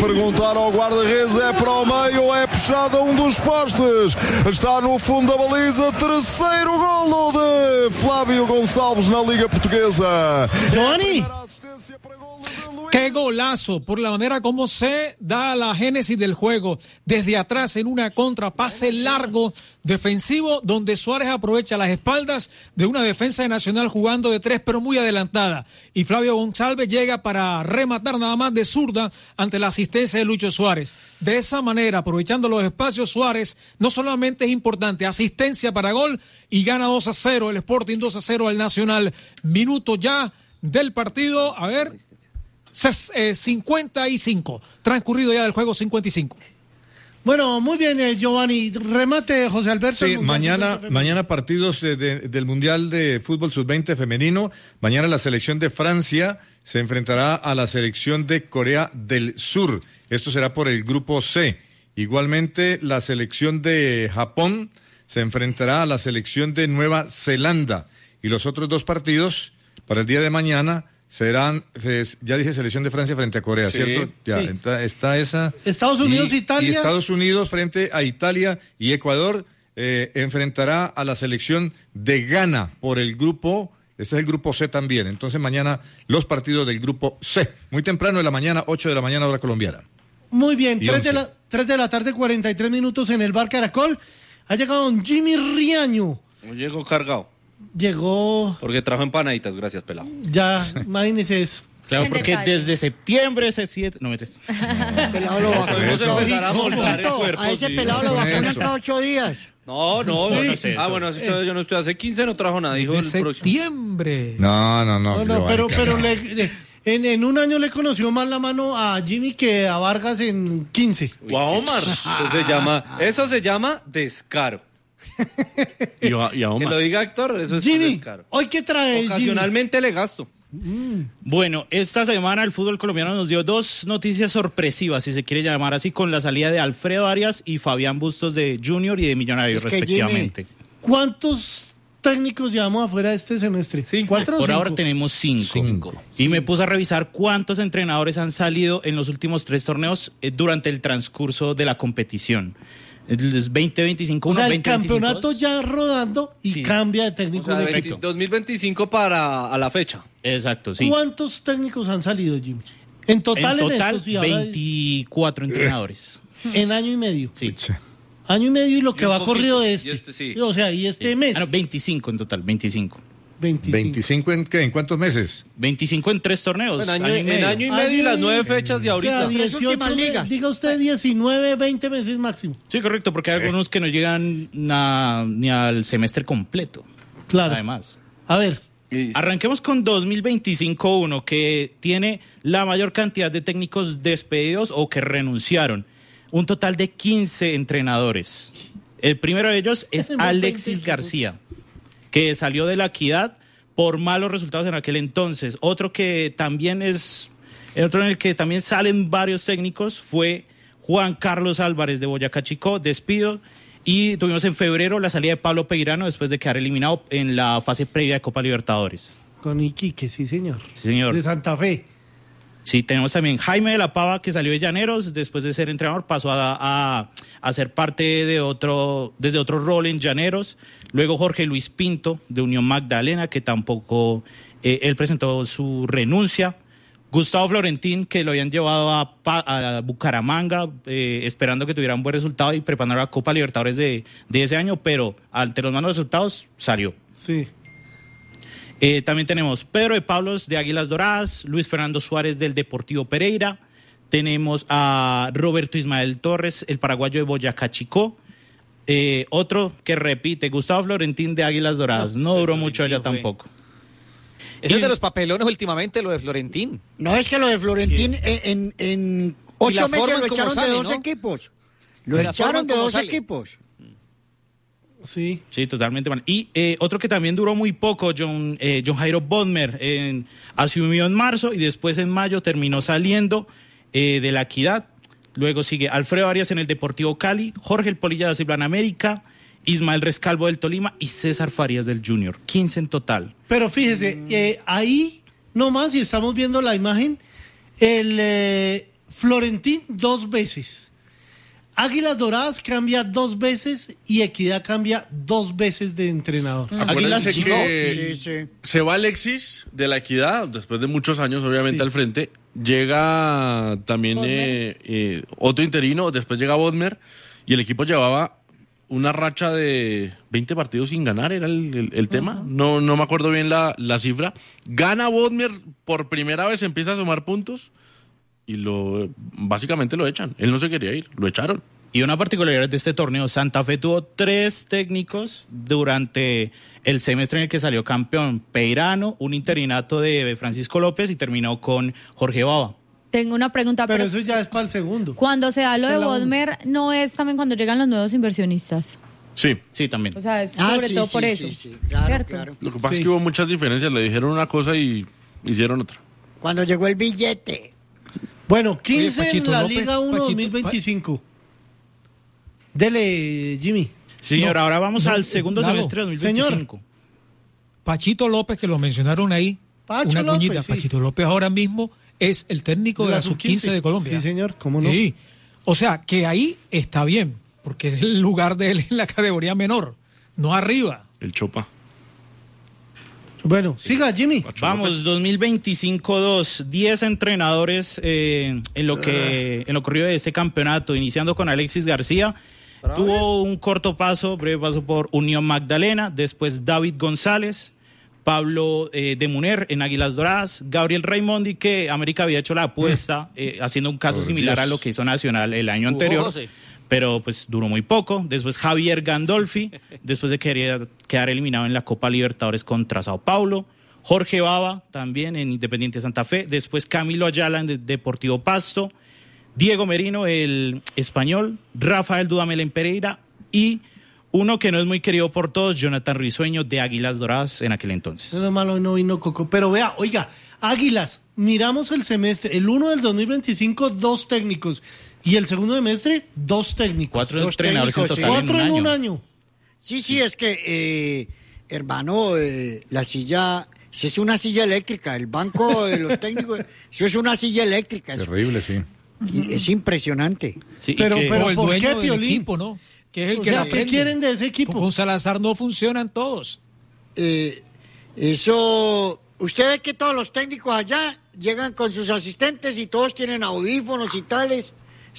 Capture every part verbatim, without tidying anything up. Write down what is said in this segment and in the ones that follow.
perguntar ao guarda-redes, é para o meio, é puxado a um dos postes, está no fundo da baliza, terceiro golo de Flávio Gonçalves na Liga Portuguesa. Giovanni, ¡qué golazo! Por la manera como se da la génesis del juego. Desde atrás en una contra, pase largo, defensivo, donde Suárez aprovecha las espaldas de una defensa de Nacional jugando de tres, pero muy adelantada. Y Flavio González llega para rematar nada más de zurda ante la asistencia de Lucho Suárez. De esa manera, aprovechando los espacios, Suárez no solamente es importante, asistencia para gol y gana dos a cero el Sporting, dos a cero al Nacional. Minuto ya del partido, a ver... cincuenta y cinco, transcurrido ya del juego cincuenta y cinco. Bueno, muy bien, eh, Giovanni. Remate, José Alberto. Sí, mañana, mañana partidos de, de, del Mundial de Fútbol sub veinte femenino. Mañana la selección de Francia se enfrentará a la selección de Corea del Sur. Esto será por el grupo C. Igualmente, la selección de Japón se enfrentará a la selección de Nueva Zelanda. Y los otros dos partidos para el día de mañana serán, ya dije, selección de Francia frente a Corea, sí, ¿cierto? Ya, sí. está, está esa. Estados Unidos, y, Italia. Y Estados Unidos frente a Italia y Ecuador eh, enfrentará a la selección de Ghana por el grupo, este es el grupo C también. Entonces mañana los partidos del grupo C, muy temprano de la mañana, ocho de la mañana hora colombiana. Muy bien, tres de, la, tres de la tarde, cuarenta y tres minutos en el Bar Caracol. Ha llegado don Jimmy Riaño. Llegó cargado. Llegó... Porque trajo empanaditas, gracias, pelado. Ya, imagínese eso. Claro, porque desde septiembre ese siete... No, me tres. Pelado lo vacunó. A ese pelado lo vacunó cada ocho días. No, no. Sí. no, no sé ah, bueno, eh. yo no estoy hace quince, no trajo nada. Dijo de el septiembre. No, no, no. No, no, pero, pero le, le, en, en un año le conoció más la mano a Jimmy que a Vargas en quince. O a Omar. Eso se llama, eso se llama descaro. Y a, y a Omar. Que lo diga Héctor, eso es Jimmy, descaro. ¿hoy qué trae Ocasionalmente Jimmy? Le gasto. Mm. Bueno, esta semana el fútbol colombiano nos dio dos noticias sorpresivas, si se quiere llamar así, con la salida de Alfredo Arias y Fabián Bustos de Junior y de Millonarios, es que respectivamente. Jimmy, ¿cuántos técnicos llevamos afuera este semestre? Sí, ¿Cuatro o por cinco? ahora tenemos cinco. Cinco. Y me puse a revisar cuántos entrenadores han salido en los últimos tres torneos eh, durante el transcurso de la competición. El veinte veinticinco, o sea, el veinte, campeonato veintidós. ya rodando y Sí. cambia de técnico. O sea, veinte, dos mil veinticinco para a la fecha. Exacto, sí. ¿Cuántos técnicos han salido, Jimmy? En total, en en, total, estos, y ahora veinticuatro entrenadores. en año y medio. Sí. Año y medio y lo que Y un va poquito, corrido de y este. este sí. O sea, y este Sí. mes. Ah, no, veinticinco en total, veinticinco. veinticinco. ¿veinticinco en qué? ¿En cuántos meses? veinticinco en tres torneos. Bueno, año, año y en medio. año y medio y las nueve fechas de O ahorita. sea, dieciocho, últimas ligas. diga usted diecinueve, veinte meses máximo. Sí, correcto, porque hay algunos que no llegan na- ni al semestre completo. Claro. Además. A ver. Arranquemos con dos mil veinticinco uno, que tiene la mayor cantidad de técnicos despedidos o que renunciaron. Un total de quince entrenadores. El primero de ellos es Alexis García, que salió de la Equidad por malos resultados en aquel entonces. Otro que también es, el otro en el que también salen varios técnicos fue Juan Carlos Álvarez de Boyacá Chicó, despido. Y tuvimos en febrero la salida de Pablo Peirano después de quedar eliminado en la fase previa de Copa Libertadores. Con Iquique, sí señor. Sí, señor. De Santa Fe. Sí, tenemos también Jaime de la Pava, que salió de Llaneros, después de ser entrenador pasó a, a, a ser parte de otro, desde otro rol en Llaneros. Luego Jorge Luis Pinto, de Unión Magdalena, que tampoco, eh, él presentó su renuncia. Gustavo Florentín, que lo habían llevado a, a Bucaramanga, eh, esperando que tuviera un buen resultado y preparando la Copa Libertadores de, de ese año, pero ante los malos resultados salió. Sí. Eh, también tenemos Pedro de Pablos de Águilas Doradas, Luis Fernando Suárez del Deportivo Pereira, tenemos a Roberto Ismael Torres, el paraguayo de Boyacá Chicó, eh, otro que repite, Gustavo Florentín de Águilas Doradas, no, no duró mucho allá tampoco. Eso es de los papelones últimamente, lo de Florentín. No, es que lo de Florentín en, en, en ocho meses lo echaron sale, de dos ¿no? equipos. Lo De la echaron de forma dos como sale. equipos. Sí. Sí, totalmente mal. Y eh, otro que también duró muy poco, John, eh, John Jairo Bodmer, en, asumió en marzo y después en mayo terminó saliendo eh, de la Equidad. Luego sigue Alfredo Arias en el Deportivo Cali, Jorge El Polilla da Silva en América, Ismael Rescalvo del Tolima y César Farías del Junior. quince en total. Pero fíjese, eh, ahí nomás, y estamos viendo la imagen, el eh, Florentín dos veces. Águilas Doradas cambia dos veces y Equidad cambia dos veces de entrenador. Mm. Acuérdense que sí, sí. se va Alexis de la Equidad, después de muchos años obviamente sí. al frente, llega también eh, eh, otro interino, después llega Bodmer y el equipo llevaba una racha de veinte partidos sin ganar, era el, el, el tema, uh-huh. no, no me acuerdo bien la, la cifra. Gana Bodmer, por primera vez empieza a sumar puntos y lo básicamente lo echan. Él no se quería ir, lo echaron. Y una particularidad de este torneo, Santa Fe tuvo tres técnicos durante el semestre en el que salió campeón. Peirano, un interinato de Francisco López y terminó con Jorge Bava. Tengo una pregunta. Pero, pero eso ya es para el segundo. Cuando se da lo de Bodmer, ¿no es también cuando llegan los nuevos inversionistas? Sí. Sí, también. O sea, es ah, sobre sí, todo sí, por sí, eso. Sí, sí, claro, ¿cierto? claro. Lo que pasa sí. es que hubo muchas diferencias, le dijeron una cosa y hicieron otra. Cuando llegó el billete. Bueno, quince Oye, Pachito en la López, Liga uno Pachito, dos mil veinticinco. Dele, Jimmy. Señor, No, ahora vamos no, al segundo Lalo, semestre de dos mil veinticinco. señor. Pachito López, que lo mencionaron ahí, Pacho una López, cuñita. sí. Pachito López ahora mismo es el técnico de, de la sub quince de Colombia. Sí, señor, ¿cómo no? Sí. O sea, que ahí está bien, porque es el lugar de él en la categoría menor, no arriba. El Chopa. Bueno, siga, Jimmy. Vamos, dos mil veinticinco dos, diez entrenadores eh, en lo que en lo corrido de este campeonato, iniciando con Alexis García. Tuvo un corto paso, breve paso por Unión Magdalena, después David González, Pablo eh, de Muner en Águilas Doradas, Gabriel Raimondi, que América había hecho la apuesta, eh, haciendo un caso Por similar Dios. a lo que hizo Nacional el año anterior. José. Pero pues duró muy poco. Después Javier Gandolfi, después de querer quedar eliminado en la Copa Libertadores contra Sao Paulo. Jorge Bava, también en Independiente Santa Fe. Después Camilo Ayala en Deportivo Pasto. Diego Merino, el español. Rafael Dudamel en Pereira. Y uno que no es muy querido por todos, Jonathan Risueño de Águilas Doradas en aquel entonces. No es malo, no vino Coco. Pero vea, oiga, Águilas, miramos el semestre. El uno del dos mil veinticinco, dos técnicos. Y el segundo semestre, dos técnicos. Cuatro dos entrenadores en técnicos, total Cuatro en en un un año. año. Sí, sí, es que, eh, hermano, eh, la silla, si es una silla eléctrica, el banco de los técnicos, eso es una silla eléctrica. Es, Terrible, sí. y es impresionante. Sí, Pero- y que- pero- O el ¿por dueño qué, del Piolín? equipo, ¿no? Que es el O que sea, la ¿qué prende. quieren de ese equipo? Con Salazar no funcionan todos. Eh, eso, usted ve que todos los técnicos allá llegan con sus asistentes y todos tienen audífonos y tales,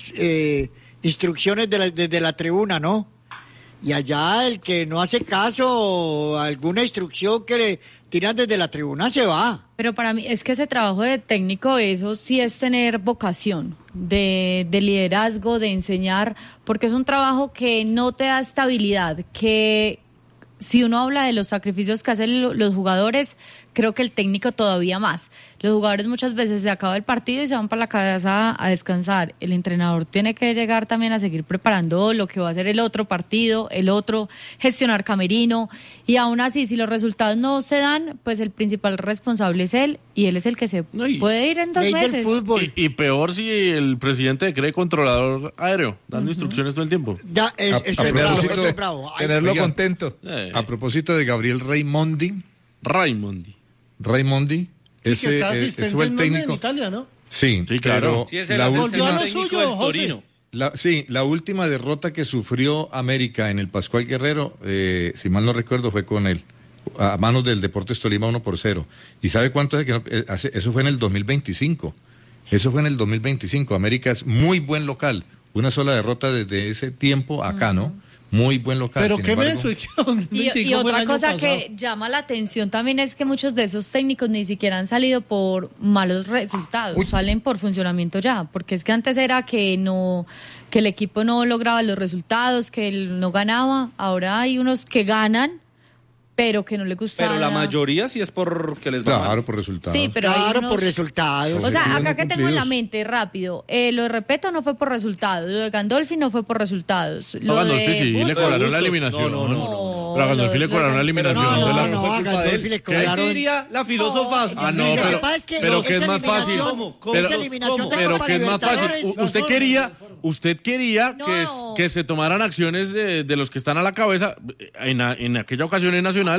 eh, instrucciones de la- desde la tribuna, ¿no? Y allá el que no hace caso a alguna instrucción que le tiran desde la tribuna se va. Pero para mí es que ese trabajo de técnico, eso sí es tener vocación de, de liderazgo, de enseñar, porque es un trabajo que no te da estabilidad, que si uno habla de los sacrificios que hacen lo- los jugadores, creo que el técnico todavía más. Los jugadores muchas veces se acaba el partido y se van para la casa a descansar. El entrenador tiene que llegar también a seguir preparando lo que va a hacer el otro partido, el otro, gestionar camerino. Y aún así, si los resultados no se dan, pues el principal responsable es él y él es el que se No, y- puede ir en dos Ley del meses. fútbol. Y, y peor si el presidente cree controlador aéreo, dando instrucciones todo el tiempo. Ya, es, A- eso a es bravo, propósito, eso es bravo. Ay, Tenerlo Oiga. contento. Eh, A propósito de Gabriel Raimondi, Raimondi. Raimondi, Sí, ese, que está eh, asistente ese fue el en, en técnico. Italia, ¿no? Sí, Sí, claro. pero Sí, es el la asistente Volvió a lo técnico suyo, del José. Torino. La, sí, la última derrota que sufrió América en el Pascual Guerrero, eh, si mal no recuerdo, fue con él, a manos del Deportes Tolima uno por cero. ¿Y sabe cuánto es que no? Eh, hace- eso fue en el dos mil veinticinco? Eso fue en el dos mil veinticinco. América es muy buen local. Una sola derrota desde ese tiempo acá, ¿no? Muy buen local. Pero sin qué embargo- menso, es que dos mil Y, veinticinco y fue el otra año cosa pasado. que llama la atención también es que muchos de esos técnicos ni siquiera han salido por malos resultados, salen por funcionamiento ya, porque es que antes era que no, que el equipo no lograba los resultados, que él no ganaba, ahora hay unos que ganan, pero que no les gusta. Pero la mayoría sí es porque les va mal. Claro, por resultados. Sí, pero hay claro, unos- por resultados. O sea, Objetivos acá no que tengo en la cumplidos. mente, rápido, eh, lo de Repeto no fue por resultados, lo de Gandolfi no fue por resultados. No, Lo Gandolfi de sí, le Bustos- cobraron la Bustos. eliminación. No, no, no, no. Pero a Gandolfi le Lo- cobraron la lo- eliminación. No, de la- no, no, a Gandolfi le Ahí cobraron. sí diría la filosofas. No, Ah, no, Lo que pero, pasa es que pero esa que es más fácil. eliminación- ¿Cómo? ¿Cómo? Pero, esa eliminación de pero Copa que es más fácil. Libertadores. U- Usted No, quería, no, no, usted quería No. que, es- que se tomaran acciones de, de los que están a la cabeza. En, a- en aquella ocasión en Nacional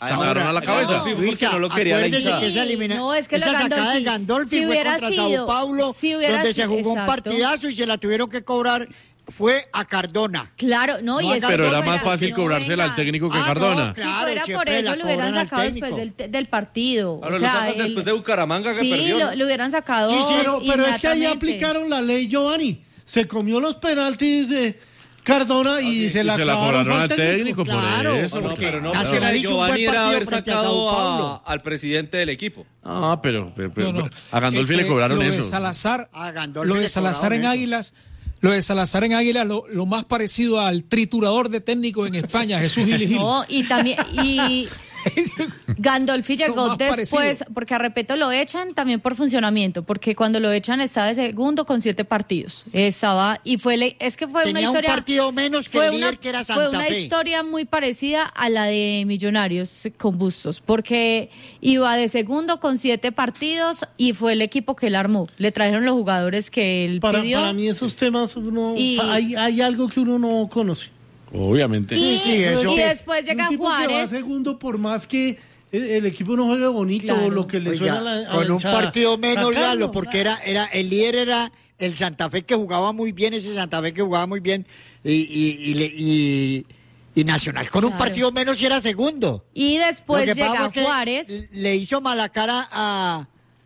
Sacaron a la cabeza. No, Luisa, no lo quería la hinchada. Que esa, elimina... no, es que esa sacada de Gandolfi si fue contra sido, Sao Paulo, si donde se jugó exacto. un partidazo y se la tuvieron que cobrar. Fue a Cardona. Claro, no, no y es pero era fuera, más fácil no, cobrársela venga. al técnico que Ah, Cardona. no, claro, si fuera por eso lo hubieran sacado después del, del partido. Ahora o sea, lo sacan el, después de Bucaramanga que sí, perdió. lo, lo hubieran sacado. Sí, sí, pero, pero es que ahí inmediatamente. aplicaron la ley Giovanni. Se comió los penaltis de Cardona y se la Y se la clavaron cobraron al al técnico, por Claro, eso. No, porque pero no, Nacional pero hizo un buen Giovanni era partido haber frente a Sao sacado Paulo. a- al presidente del equipo. Ah, pero, pero, pero- No, no. a Gandolfi Es le que cobraron lo de eso. Salazar, A Gandolfi lo de le Salazar en cobraron eso. Águilas, lo de Salazar en Águilas, lo, lo más parecido al triturador de técnicos en España, Jesús Gil Gil. No, y también, y Gandolfi Lo llegó más después, parecido. porque a Repeto lo echan también por funcionamiento, porque cuando lo echan estaba de segundo con siete partidos. Estaba, y fue, le- es que fue Tenía una un historia. partido menos que fue el líder, una, que era fue Santa una Fe. historia muy parecida a la de Millonarios con Bustos, porque iba de segundo con siete partidos y fue el equipo que él armó. Le trajeron los jugadores que él Para, pidió. para mí esos temas, uno, Y- o sea, hay, hay algo que uno no conoce. Obviamente. Y, Sí, sí, eso. y después llega Un tipo que va Juárez. segundo por más que el, el equipo no juegue bonito Claro. o lo que le Oiga, suena a la, a la con un hinchada. partido menos, Sacarlo. Lalo, porque era, era, el líder era el Santa Fe, que jugaba muy bien, ese Santa Fe que jugaba muy bien, y, y, y, le- y- y Nacional con un Claro. partido menos y era segundo. Y después Lo que pasa llega fue que Juárez. le hizo mala cara a,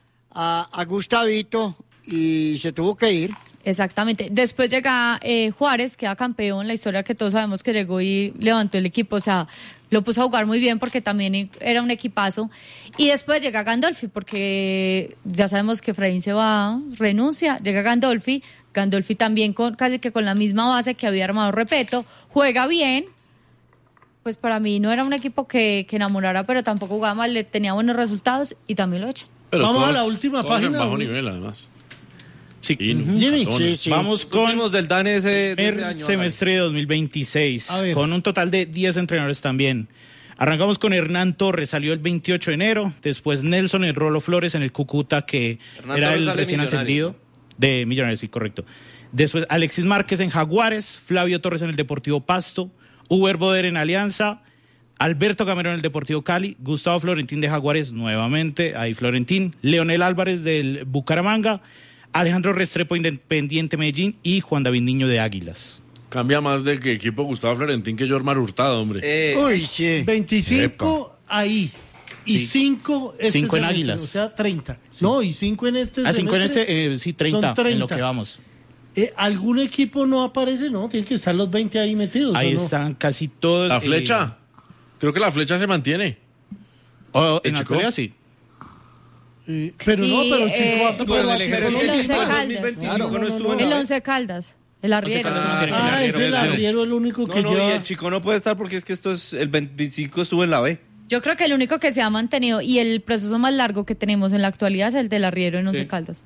a, a Gustavito y se tuvo que ir. Exactamente. Después llega eh, Juárez, queda campeón, la historia que todos sabemos que llegó y levantó el equipo, o sea, lo puso a jugar muy bien porque también era un equipazo. Y después llega Gandolfi, porque ya sabemos que Fredín se va, renuncia, llega Gandolfi, Gandolfi también con casi que con la misma base que había armado Repeto, juega bien. Pues para mí no era un equipo que, que enamorara, pero tampoco jugaba mal, le tenía buenos resultados y también lo echa. Pero Vamos todos- a la última todos en página. bajo nivel, además. Sí. Finos, Jimmy. matones. Sí, sí. Vamos Con con del DANE ese, de ese primer año. semestre de dos mil veintiséis, A ver. con un total de diez entrenadores también. Arrancamos con Hernán Torres, salió el veintiocho de enero, después Nelson El Rolo Flores en el Cúcuta, que Hernán era Torres el sale recién Millonario. ascendido de Millonarios, sí, correcto. Después Alexis Márquez en Jaguares, Flavio Torres en el Deportivo Pasto, Uber Boder en Alianza, Alberto Gamero en el Deportivo Cali, Gustavo Florentín de Jaguares nuevamente, ahí Florentín, Leonel Álvarez del Bucaramanga, Alejandro Restrepo Independiente Medellín y Juan David Niño de Águilas. Cambia más de que equipo Gustavo Florentín que Jormar Hurtado, hombre. Eh, Uy, sí. veinticinco ahí. Y cinco este Cinco en semestre, Águilas. O sea, treinta. No, y cinco en este Ah, cinco en semestre. este, eh, sí, treinta, Son en lo que vamos. Eh, ¿Algún equipo no aparece? No, tienen que estar los veinte ahí metidos. Ahí ¿o no? están casi todos. La eh, flecha. Creo que la flecha se mantiene. oh, en ¿El la Chico? actualidad sí. Eh, pero no, Y, pero eh, Chico. no, pero pero aquí- el El ejercicio Once sí, para Caldas. dos mil veinticinco Claro, no no, estuvo no, en El la B. Once Caldas, el arriero. Caldas. Ah, es el arriero el único que No, no, y lleva. el Chico no puede estar porque es que esto es el veinticinco estuvo en la B. Yo creo que el único que se ha mantenido y el proceso más largo que tenemos en la actualidad es el del arriero en Once Sí. Caldas.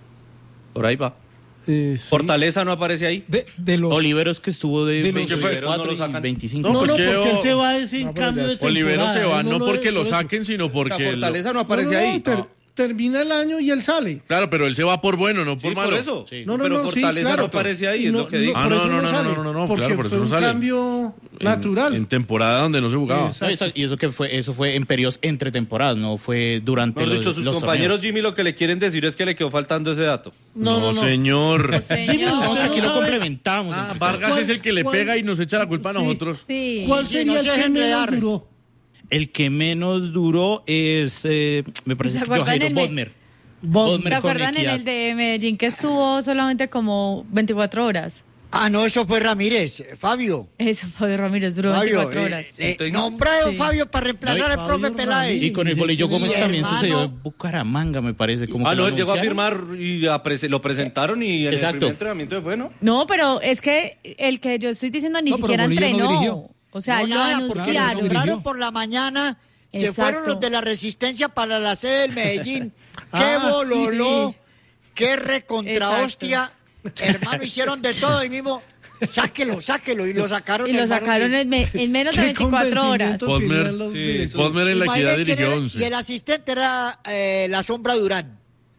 Por ahí va. Eh, sí. Fortaleza no aparece ahí. De, de los Oliveros que estuvo de, De los- veinticuatro no lo y sacan. veinticinco. No, no, porque porque él o- se va es en No, pero cambio ya de es- temporada. Olivero se va él no lo porque es- lo por eso. saquen, sino La porque... lo- Fortaleza no No, aparece no, ahí. ter- No. termina el año y él sale. Claro, pero él se va por bueno, no por Sí, malo. por eso. No, no, Pero no, sí, Fortaleza claro. no aparece ahí, Y es no- lo que no, digo. Ah, por no, eso no, no, sale, no, no, no, porque claro, por eso fue no un sale. cambio En- natural. En temporada donde no se jugaba. Exacto. No, eso- y eso que fue, eso fue en periodos entre temporadas, no fue durante Mejor los, dicho, sus los compañeros torneos. Jimmy lo que le quieren decir es que le quedó faltando ese dato. No, no, no. señor. Señor. No, usted aquí no lo sabe- complementamos. Ah, entre Vargas ¿Cuál- es el que le cuál- pega y nos echa la culpa a Sí. nosotros. Sí. ¿Cuál Sí, sería no el se que dejen menos enredar. duró? El que menos duró es, eh, me parece ¿Se que acuerdan Johairo el me- Bodmer. Bon- Bodmer ¿Se con acuerdan en Equidad. el de Medellín que estuvo solamente como veinticuatro horas? Ah, no, eso fue Ramírez, eh, Fabio. Eso, Fabio Ramírez, duró Fabio, veinticuatro eh, horas. eh, nombrado Sí. Fabio para reemplazar al Fabio profe Peláez. Ramírez. Y con el Sí, Bolillo sí, Gómez sí, también hermano. sucedió en Bucaramanga, me parece. Como Ah, que no, lo él llegó a anunciaron. firmar y apre- lo presentaron y en Exacto. el primer entrenamiento se fue, ¿no? No, pero es que el que yo estoy diciendo ni No, pero siquiera Bolillo no entrenó. dirigió. O sea, No, lo nada, porque lo anunciaron. nombraron por la mañana. Se Exacto. fueron los de la Resistencia para la sede del Medellín. ¡Qué Ah, bololó! sí. ¡Qué recontra Exacto. hostia! Hermano, hicieron de todo y mismo, sáquelo, sáquelo. Y lo sacaron. Y lo hermano, sacaron y- en, me- en menos de Qué veinticuatro horas. convencimiento Podmer, tenían los sí, de- Podmer en la Imaginen equidad quién dirigió era- once. Y el asistente era eh, la Sombra Durán.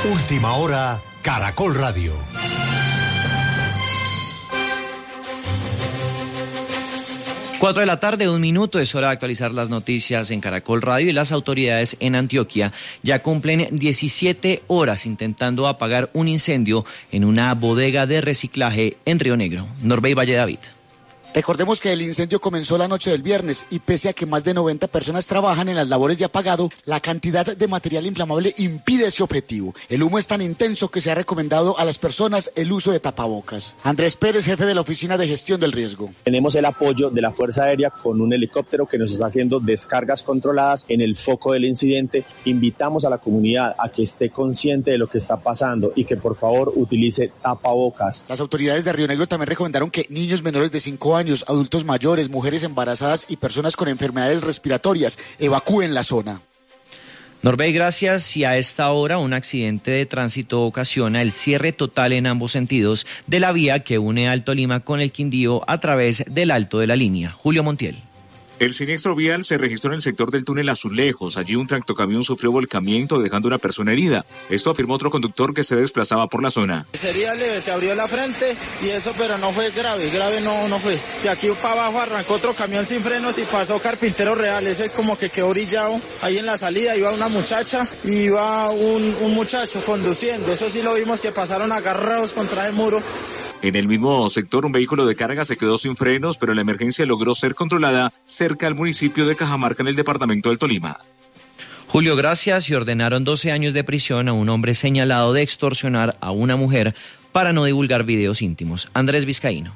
Última hora, Caracol Radio. Cuatro de la tarde, un minuto, es hora de actualizar las noticias en Caracol Radio y las autoridades en Antioquia ya cumplen diecisiete horas intentando apagar un incendio en una bodega de reciclaje en Río Negro. Norbey Valle David. Recordemos que el incendio comenzó la noche del viernes y pese a que más de noventa personas trabajan en las labores de apagado, la cantidad de material inflamable impide ese objetivo. El humo es tan intenso que se ha recomendado a las personas el uso de tapabocas. Andrés Pérez, jefe de la Oficina de Gestión del Riesgo. Tenemos el apoyo de la Fuerza Aérea con un helicóptero que nos está haciendo descargas controladas en el foco del incidente. Invitamos a la comunidad a que esté consciente de lo que está pasando y que por favor utilice tapabocas. Las autoridades de Río Negro también recomendaron que niños menores de cinco años, adultos mayores, mujeres embarazadas y personas con enfermedades respiratorias evacúen la zona. Norbey, gracias. Y a esta hora un accidente de tránsito ocasiona el cierre total en ambos sentidos de la vía que une Alto Lima con el Quindío a través del Alto de la Línea. Julio Montiel. El siniestro vial se registró en el sector del túnel Azulejos. Allí un tractocamión sufrió volcamiento dejando una persona herida. Esto afirmó otro conductor que se desplazaba por la zona. Sería leve, se abrió la frente y eso, pero no fue grave, grave no, no fue. De aquí para abajo arrancó otro camión sin frenos y pasó Carpintero Real. Ese como que quedó orillado. Ahí en la salida iba una muchacha y iba un, un muchacho conduciendo. Eso sí lo vimos que pasaron agarrados contra el muro. En el mismo sector, un vehículo de carga se quedó sin frenos, pero la emergencia logró ser controlada cerca al municipio de Cajamarca, en el departamento del Tolima. Julio, gracias. Y ordenaron doce años de prisión a un hombre señalado de extorsionar a una mujer para no divulgar videos íntimos. Andrés Vizcaíno.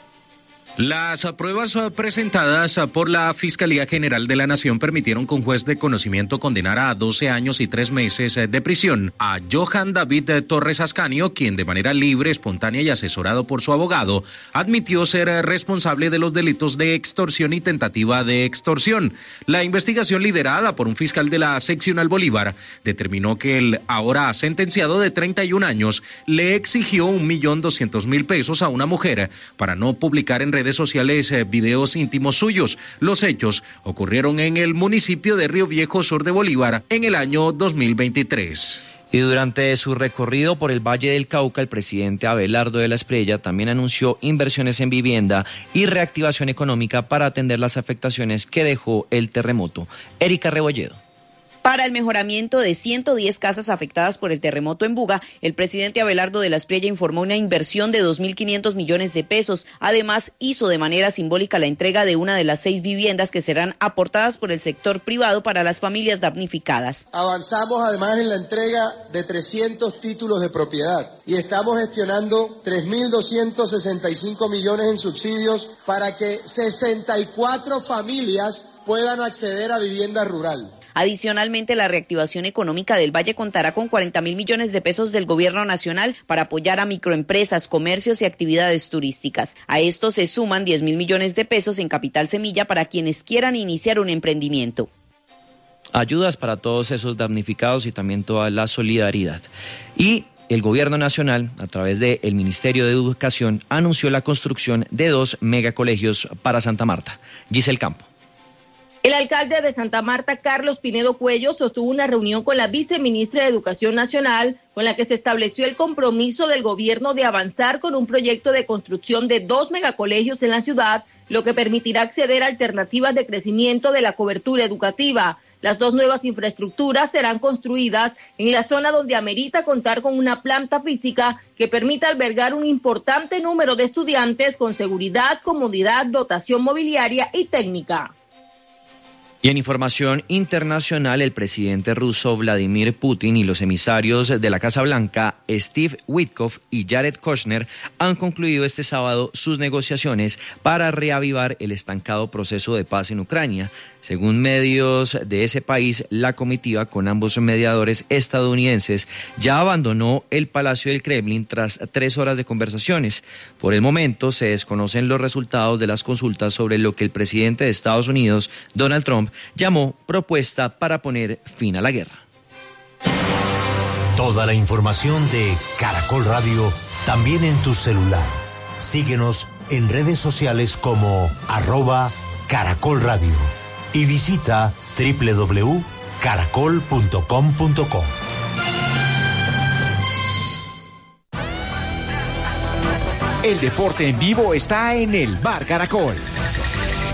Las pruebas presentadas por la Fiscalía General de la Nación permitieron que un juez de conocimiento condenara a doce años y tres meses de prisión a Johan David Torres Ascanio, quien de manera libre, espontánea y asesorado por su abogado, admitió ser responsable de los delitos de extorsión y tentativa de extorsión. La investigación, liderada por un fiscal de la seccional Bolívar, determinó que el ahora sentenciado de treinta y un años le exigió un millón doscientos mil pesos a una mujer para no publicar en redes sociales eh, videos íntimos suyos. Los hechos ocurrieron en el municipio de Río Viejo, sur de Bolívar, en el año dos mil veintitrés. Y durante su recorrido por el Valle del Cauca, el presidente Abelardo de la Espriella también anunció inversiones en vivienda y reactivación económica para atender las afectaciones que dejó el terremoto. Erika Rebolledo. Para el mejoramiento de ciento diez casas afectadas por el terremoto en Buga, el presidente Abelardo de la Espriella informó una inversión de dos mil quinientos millones de pesos. Además, hizo de manera simbólica la entrega de una de las seis viviendas que serán aportadas por el sector privado para las familias damnificadas. Avanzamos además en la entrega de trescientos títulos de propiedad y estamos gestionando tres mil doscientos sesenta y cinco millones en subsidios para que sesenta y cuatro familias puedan acceder a vivienda rural. Adicionalmente, la reactivación económica del Valle contará con cuarenta mil millones de pesos del gobierno nacional para apoyar a microempresas, comercios y actividades turísticas. A esto se suman diez mil millones de pesos en capital semilla para quienes quieran iniciar un emprendimiento. Ayudas para todos esos damnificados y también toda la solidaridad. Y el gobierno nacional, a través del Ministerio de Educación, anunció la construcción de dos megacolegios para Santa Marta. Giselle Campo. El alcalde de Santa Marta, Carlos Pinedo Cuello, sostuvo una reunión con la viceministra de Educación Nacional, con la que se estableció el compromiso del gobierno de avanzar con un proyecto de construcción de dos megacolegios en la ciudad, lo que permitirá acceder a alternativas de crecimiento de la cobertura educativa. Las dos nuevas infraestructuras serán construidas en la zona donde amerita contar con una planta física que permita albergar un importante número de estudiantes con seguridad, comodidad, dotación mobiliaria y técnica. Y en información internacional, el presidente ruso Vladimir Putin y los emisarios de la Casa Blanca, Steve Witkoff y Jared Kushner, han concluido este sábado sus negociaciones para reavivar el estancado proceso de paz en Ucrania. Según medios de ese país, la comitiva con ambos mediadores estadounidenses ya abandonó el Palacio del Kremlin tras tres horas de conversaciones. Por el momento se desconocen los resultados de las consultas sobre lo que el presidente de Estados Unidos, Donald Trump, llamó propuesta para poner fin a la guerra. Toda la información de Caracol Radio también en tu celular. Síguenos en redes sociales como arroba Caracol Radio y visita doble u doble u doble u punto caracol punto com punto co. El deporte en vivo está en el Bar Caracol.